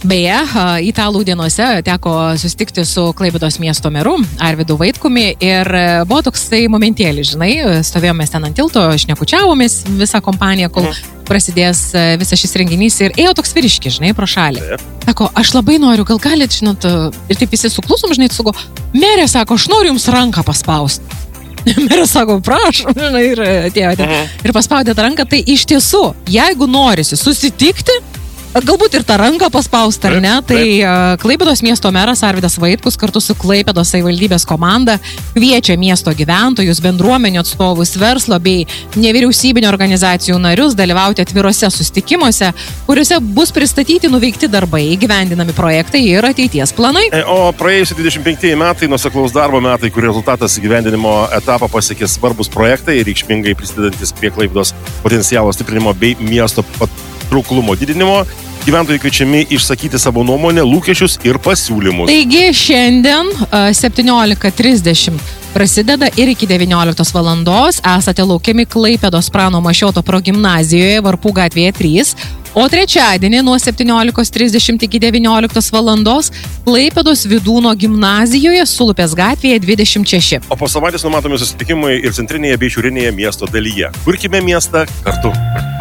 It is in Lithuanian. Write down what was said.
Beje, Italų dienose teko susitikti su Klaipėdos miesto meru Arvydu Vaitkumi ir buvo toksai momentėlis, žinai, stovėjome ten ant tilto, šnekučiavomės visą kompaniją, kol prasidės visas šis renginys ir ėjo toks vyriškis, žinai, pro šalį. Sako, aš labai noriu, gal galit, žinot, ir taip visi suklusom, žinai, sako, merė, sako, aš noriu jums ranką paspausti. Merė sako, prašom, žinai, ir atėjote. Ir paspaudėte ranką, tai iš tiesų, jeigu norisi susitikti, galbūt ir tą ranką paspausti, ar ne? Tai Klaipėdos miesto meras Arvydas Vaitkus kartu su Klaipėdos savivaldybės komanda kviečia miesto gyventojus, bendruomenių atstovus, verslo bei nevyriausybinio organizacijų narius dalyvauti atviruose susitikimuose, kuriuose bus pristatyti nuveikti darbai, įgyvendinami projektai ir ateities planai. O praėjusi 25 metai, nuoseklaus darbo metai, kur rezultatas įgyvendinimo etapą pasiekė svarbus projektai, reikšmingai prisidedantis prie Klaipėdos potencialo stiprinimo bei miesto patrauklumo didinimo. Gyventojai kviečiami išsakyti savo nuomonę, lūkesčius ir pasiūlymus. Taigi šiandien 17:30 prasideda ir iki 19 valandos esate laukiami Klaipėdos Prano Mašioto progimnazijoje Varpų gatvėje 3, o trečiadienį nuo 17:30 iki 19 valandos Klaipėdos Vydūno gimnazijoje Sulupės gatvėje 26. O po savaitės numatomi susitikimai ir centrinėje bei šiaurinėje miesto dalyje. Kurkime miestą kartu.